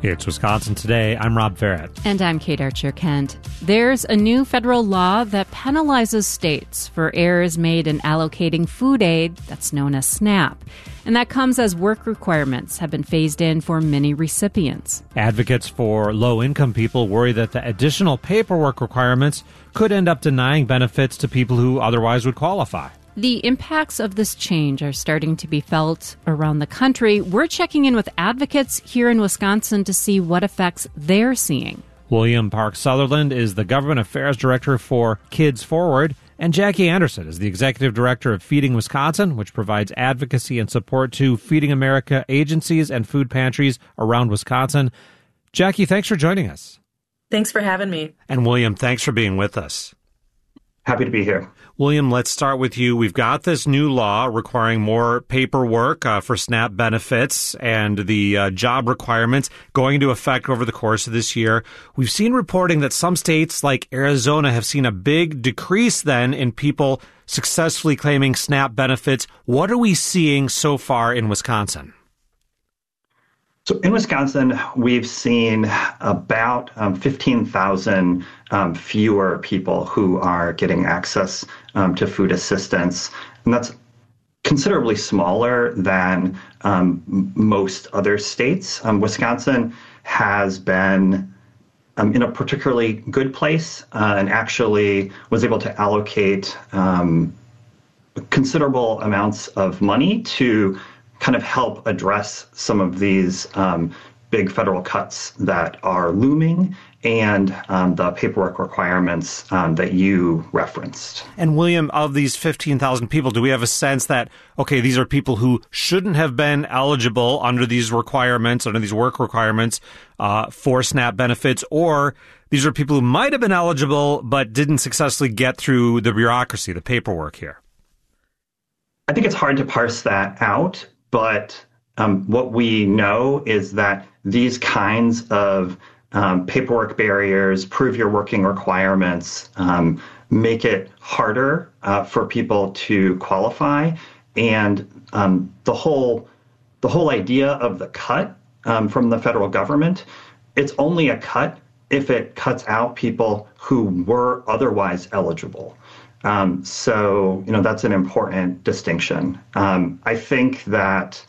It's Wisconsin Today. I'm Rob Farrett. And I'm Kate Archer-Kent. There's a new federal law that penalizes states for errors made in allocating food aid that's known as SNAP. And that comes as work requirements have been phased in for many recipients. Advocates for low-income people worry that the additional paperwork requirements could end up denying benefits to people who otherwise would qualify. The impacts of this change are starting to be felt around the country. We're checking in with advocates here in Wisconsin to see what effects they're seeing. William Park Sutherland is the Government Affairs Director for Kids Forward, and Jackie Anderson is the Executive Director of Feeding Wisconsin, which provides advocacy and support to Feeding America agencies and food pantries around Wisconsin. Jackie, thanks for joining us. Thanks for having me. And William, thanks for being with us. Happy to be here. William, let's start with you. We've got this new law requiring more paperwork for SNAP benefits and the job requirements going into effect over the course of this year. We've seen reporting that some states like Arizona have seen a big decrease then in people successfully claiming SNAP benefits. What are we seeing so far in Wisconsin? So in Wisconsin, we've seen about 15,000 fewer people who are getting access to food assistance. And that's considerably smaller than most other states. Wisconsin has been in a particularly good place and actually was able to allocate considerable amounts of money to kind of help address some of these big federal cuts that are looming and the paperwork requirements that you referenced. And William, of these 15,000 people, do we have a sense that, okay, these are people who shouldn't have been eligible under these requirements, under these work requirements for SNAP benefits, or these are people who might have been eligible but didn't successfully get through the bureaucracy, the paperwork here? I think it's hard to parse that out. But what we know is that these kinds of paperwork barriers, prove your working requirements, make it harder for people to qualify. And the whole idea of the cut from the federal government, it's only a cut if it cuts out people who were otherwise eligible. So, that's an important distinction. I think that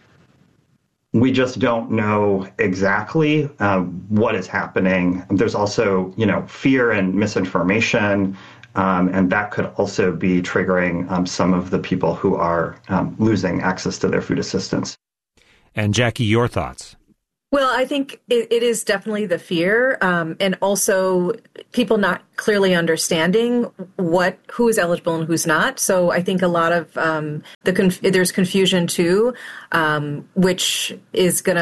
we just don't know exactly what is happening. There's also, fear and misinformation, and that could also be triggering some of the people who are losing access to their food assistance. And Jackie, your thoughts? Well, I think it is definitely the fear, and also people not clearly understanding who is eligible and who's not. So I think a lot of there's confusion too, which is going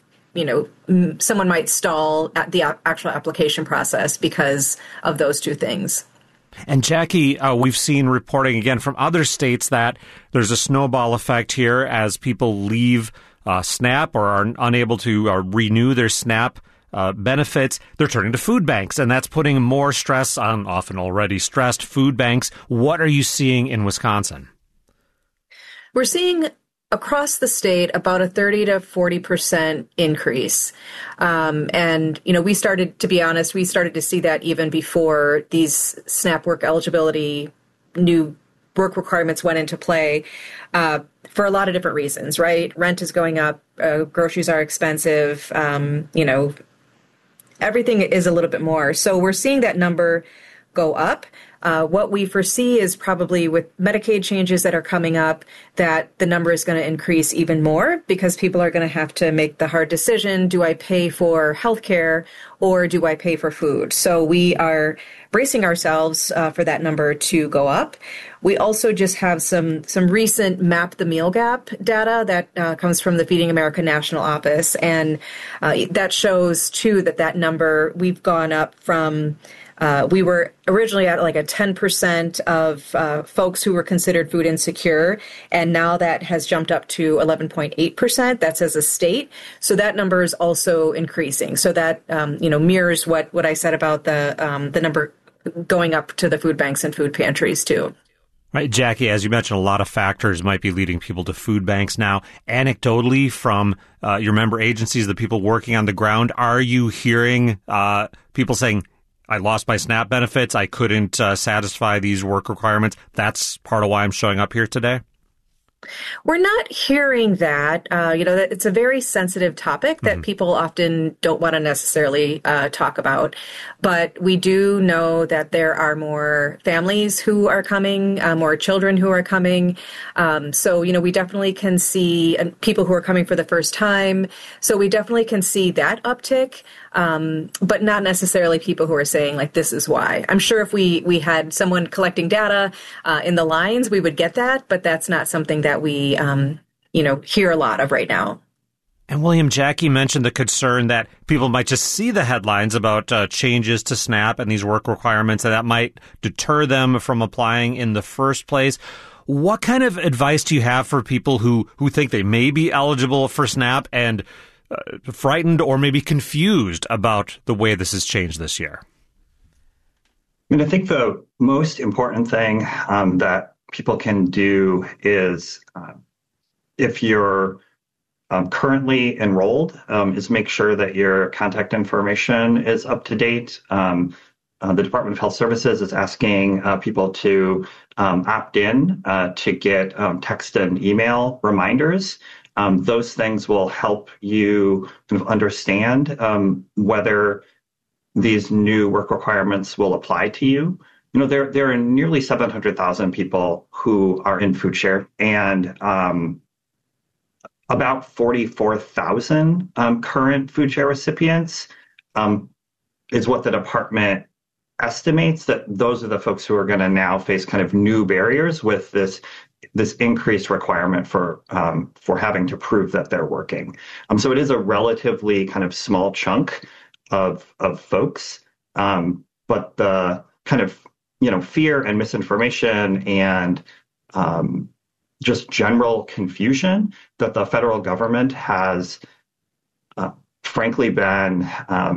to, someone might stall at the actual application process because of those two things. And Jackie, we've seen reporting again from other states that there's a snowball effect here as people leave SNAP or are unable to renew their SNAP benefits. They're turning to food banks, and that's putting more stress on often already stressed food banks. What are you seeing in Wisconsin? We're seeing across the state about a 30 to 40% increase. And, we started to see that even before these SNAP work eligibility new work requirements went into play for a lot of different reasons, right? Rent is going up, groceries are expensive, everything is a little bit more. So we're seeing that number go up. What we foresee is probably with Medicaid changes that are coming up, that the number is going to increase even more because people are going to have to make the hard decision. Do I pay for healthcare or do I pay for food? So we are bracing ourselves for that number to go up. We also just have some recent Map the Meal Gap data that comes from the Feeding America National Office. And that shows, too, that number, we've gone up from we were originally at like a 10% of folks who were considered food insecure, and now that has jumped up to 11.8%. That's as a state. So that number is also increasing. So that, mirrors what I said about the number going up to the food banks and food pantries, too. Right, Jackie, as you mentioned, a lot of factors might be leading people to food banks now. Anecdotally, from your member agencies, the people working on the ground, are you hearing people saying, I lost my SNAP benefits, I couldn't satisfy these work requirements, that's part of why I'm showing up here today? We're not hearing that. That it's a very sensitive topic that people often don't want to necessarily talk about. But we do know that there are more families who are coming, more children who are coming. So we definitely can see people who are coming for the first time. So we definitely can see that uptick. But not necessarily people who are saying, like, this is why. I'm sure if we had someone collecting data in the lines, we would get that, but that's not something that we, hear a lot of right now. And William, Jackie mentioned the concern that people might just see the headlines about changes to SNAP and these work requirements, and that might deter them from applying in the first place. What kind of advice do you have for people who think they may be eligible for SNAP and frightened or maybe confused about the way this has changed this year? I think the most important thing that people can do is, if you're currently enrolled, is make sure that your contact information is up to date. The Department of Health Services is asking people to opt in to get text and email reminders. Those things will help you kind of understand whether these new work requirements will apply to you. There are nearly 700,000 people who are in food share, and about 44,000 current food share recipients is what the department estimates that those are the folks who are going to now face kind of new barriers with this increased requirement for having to prove that they're working. So it is a relatively kind of small chunk of folks, but the kind of fear and misinformation and just general confusion that the federal government has frankly been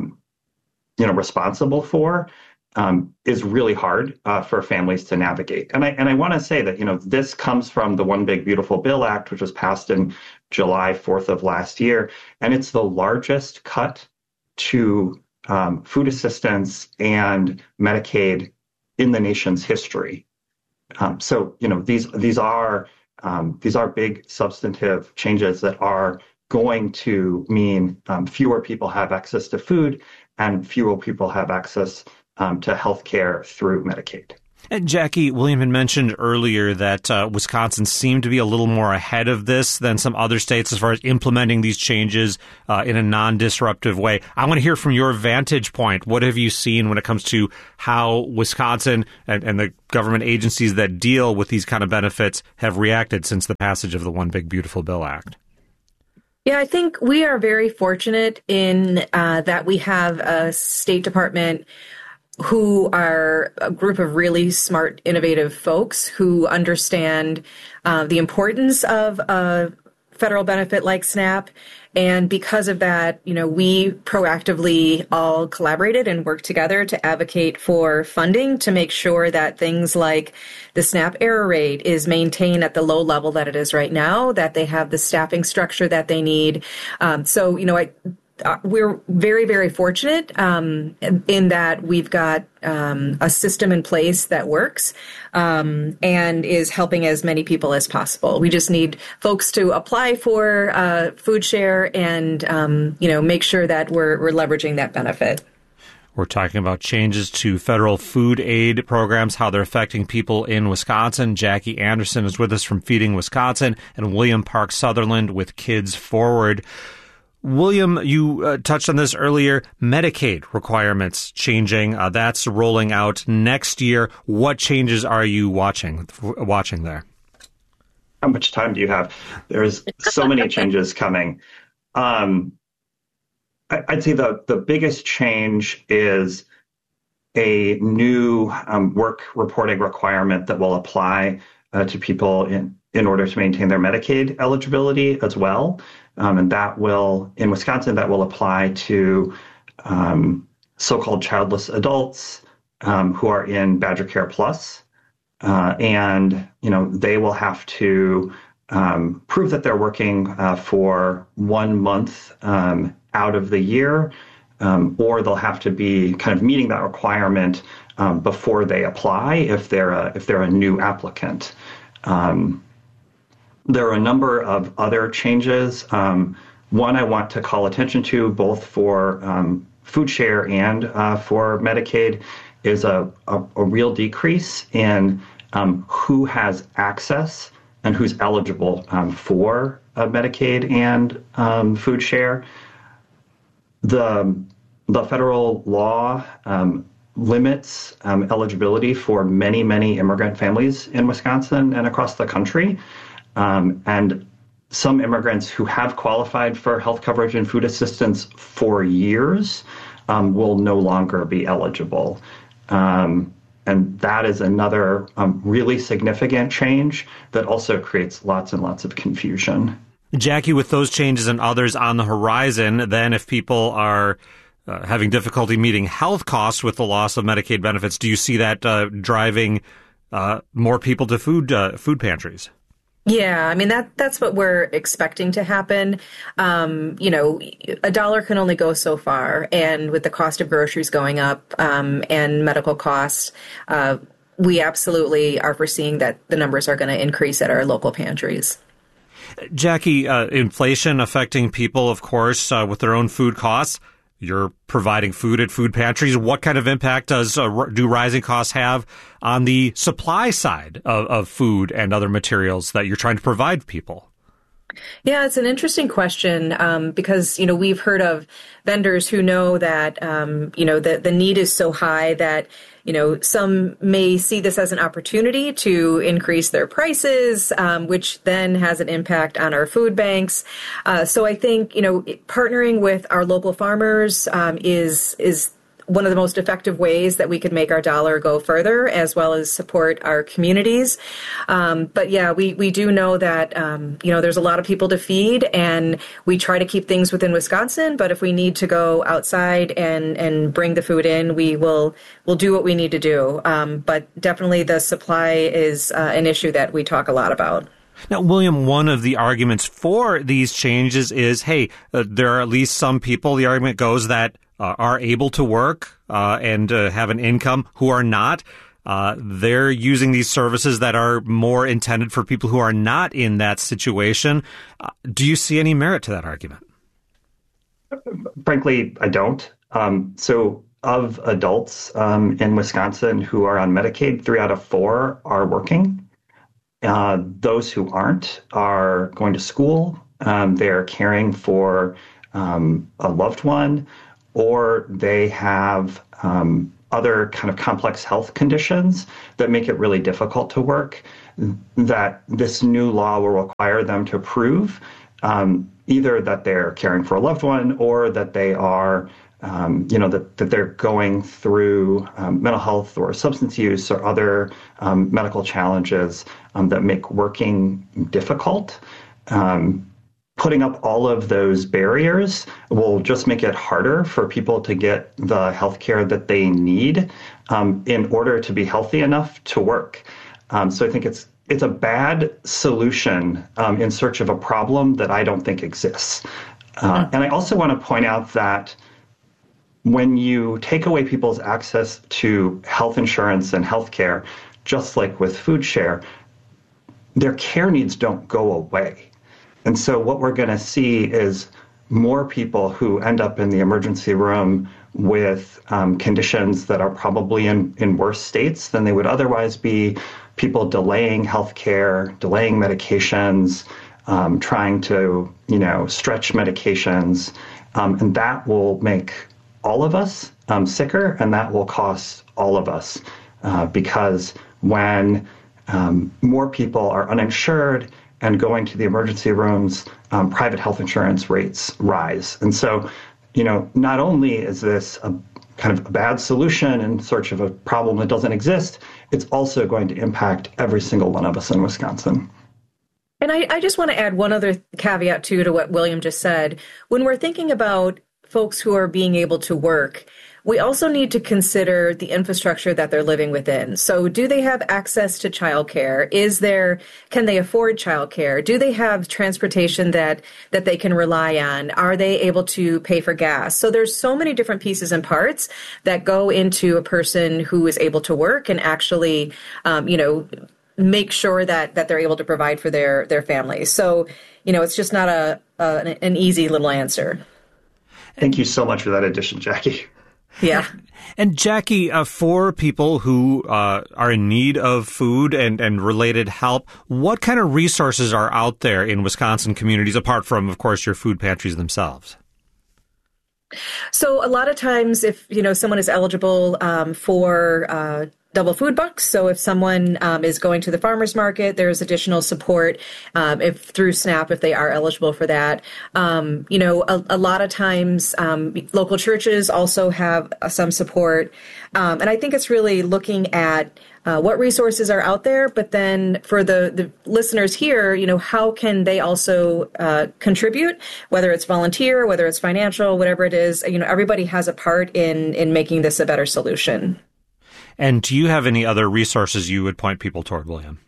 responsible for is really hard for families to navigate. And I want to say that, this comes from the One Big Beautiful Bill Act, which was passed in July 4th of last year. And it's the largest cut to food assistance and Medicaid in the nation's history. So, these are big substantive changes that are going to mean fewer people have access to food and fewer people have access to health care through Medicaid. And Jackie, William had mentioned earlier that Wisconsin seemed to be a little more ahead of this than some other states as far as implementing these changes in a non-disruptive way. I want to hear from your vantage point. What have you seen when it comes to how Wisconsin and the government agencies that deal with these kind of benefits have reacted since the passage of the One Big Beautiful Bill Act? Yeah, I think we are very fortunate in that we have a State Department who are a group of really smart, innovative folks who understand the importance of a federal benefit like SNAP. And because of that, we proactively all collaborated and worked together to advocate for funding to make sure that things like the SNAP error rate is maintained at the low level that it is right now, that they have the staffing structure that they need. We're very, very fortunate in that we've got a system in place that works and is helping as many people as possible. We just need folks to apply for food share and, make sure that we're leveraging that benefit. We're talking about changes to federal food aid programs, how they're affecting people in Wisconsin. Jackie Anderson is with us from Feeding Wisconsin, and William Park Sutherland with Kids Forward. William, you touched on this earlier, Medicaid requirements changing. That's rolling out next year. What changes are you watching there? How much time do you have? There's so many changes coming. I'd say the biggest change is a new work reporting requirement that will apply to people in order to maintain their Medicaid eligibility as well. And that will, in Wisconsin, that will apply to so-called childless adults who are in Badger Care Plus. and they will have to prove that they're working for 1 month out of the year, or they'll have to be kind of meeting that requirement before they apply if they're a new applicant. There are a number of other changes. One I want to call attention to, both for food share and for Medicaid, is a real decrease in who has access and who's eligible for Medicaid and food share. The federal law limits eligibility for many, many immigrant families in Wisconsin and across the country. And some immigrants who have qualified for health coverage and food assistance for years will no longer be eligible. And that is another really significant change that also creates lots and lots of confusion. Jackie, with those changes and others on the horizon, then if people are having difficulty meeting health costs with the loss of Medicaid benefits, do you see that driving more people to food pantries? Yeah, I mean, that's what we're expecting to happen. A dollar can only go so far. And with the cost of groceries going up and medical costs, we absolutely are foreseeing that the numbers are going to increase at our local pantries. Jackie, inflation affecting people, of course, with their own food costs. You're providing food at food pantries. What kind of impact do rising costs have on the supply side of food and other materials that you're trying to provide people? Yeah, it's an interesting question because, we've heard of vendors who know that, the need is so high that, some may see this as an opportunity to increase their prices, which then has an impact on our food banks. So I think, partnering with our local farmers is one of the most effective ways that we could make our dollar go further, as well as support our communities. But yeah, we do know that, there's a lot of people to feed, and we try to keep things within Wisconsin. But if we need to go outside and bring the food in, we'll do what we need to do. But definitely the supply is an issue that we talk a lot about. Now, William, one of the arguments for these changes is, hey, there are at least some people, the argument goes, that are able to work and have an income who are not. They're using these services that are more intended for people who are not in that situation. Do you see any merit to that argument? Frankly, I don't. So of adults in Wisconsin who are on Medicaid, 3 out of 4 are working. Those who aren't are going to school. They're caring for a loved one, or they have other kind of complex health conditions that make it really difficult to work, that this new law will require them to prove either that they're caring for a loved one or that they are, that they're going through mental health or substance use or other medical challenges that make working difficult. Putting up all of those barriers will just make it harder for people to get the health care that they need in order to be healthy enough to work. So I think it's a bad solution in search of a problem that I don't think exists. And I also want to point out that when you take away people's access to health insurance and health care, just like with food share, their care needs don't go away. And so what we're going to see is more people who end up in the emergency room with conditions that are probably in worse states than they would otherwise be, people delaying health care, delaying medications, trying to, stretch medications. And that will make all of us sicker, and that will cost all of us because when more people are uninsured and going to the emergency rooms, private health insurance rates rise. And so, not only is this a kind of a bad solution in search of a problem that doesn't exist, it's also going to impact every single one of us in Wisconsin. And I just want to add one other caveat, too, to what William just said. When we're thinking about folks who are being able to work, we also need to consider the infrastructure that they're living within. So do they have access to childcare? Can they afford childcare? Do they have transportation that they can rely on? Are they able to pay for gas? So there's so many different pieces and parts that go into a person who is able to work and actually, make sure that they're able to provide for their families. So, it's just not an easy little answer. Thank you so much for that addition, Jackie. Yeah. And Jackie, for people who are in need of food and related help, what kind of resources are out there in Wisconsin communities, apart from, of course, your food pantries themselves? So a lot of times if, someone is eligible for double food bucks. So if someone is going to the farmer's market, there's additional support if through SNAP if they are eligible for that. A lot of times local churches also have some support. And I think it's really looking at what resources are out there, but then for the listeners here, how can they also contribute, whether it's volunteer, whether it's financial, whatever it is, everybody has a part in making this a better solution. And do you have any other resources you would point people toward, William?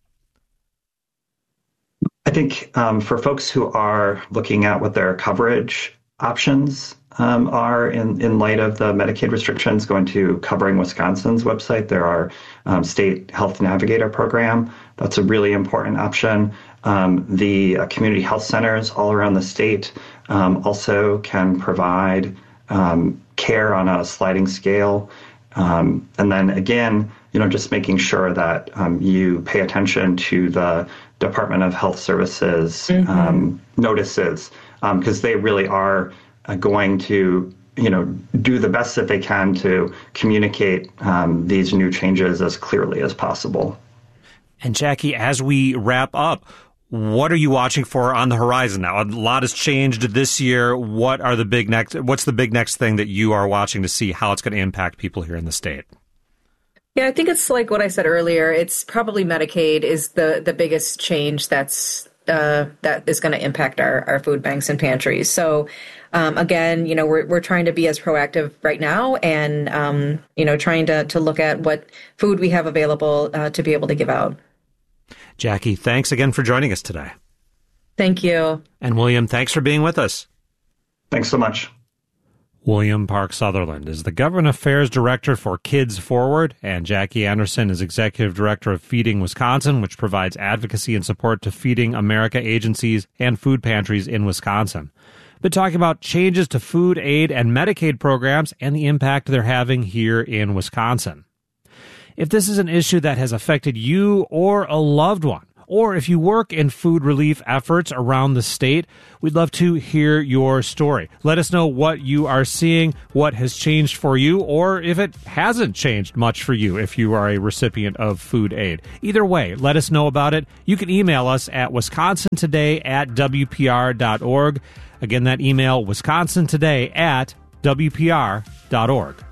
I think for folks who are looking at what their coverage options are in light of the Medicaid restrictions, going to Covering Wisconsin's website, there are State Health Navigator program. That's a really important option. The community health centers all around the state also can provide care on a sliding scale. And then again, just making sure that you pay attention to the Department of Health Services notices, because they really are going to, do the best that they can to communicate these new changes as clearly as possible. And Jackie, as we wrap up, what are you watching for on the horizon now? A lot has changed this year. What's the big next thing that you are watching to see how it's going to impact people here in the state? Yeah, I think it's like what I said earlier. It's probably Medicaid is the biggest change that is going to impact our food banks and pantries. So again, we're trying to be as proactive right now and, trying to look at what food we have available to be able to give out. Jackie, thanks again for joining us today. Thank you. And William, thanks for being with us. Thanks so much. William Park Sutherland is the Government Affairs Director for Kids Forward, and Jackie Anderson is Executive Director of Feeding Wisconsin, which provides advocacy and support to Feeding America agencies and food pantries in Wisconsin. Been talking about changes to food aid and Medicaid programs and the impact they're having here in Wisconsin. If this is an issue that has affected you or a loved one, or if you work in food relief efforts around the state, we'd love to hear your story. Let us know what you are seeing, what has changed for you, or if it hasn't changed much for you if you are a recipient of food aid. Either way, let us know about it. You can email us at wisconsintoday@wpr.org. Again, that email, wisconsintoday@wpr.org.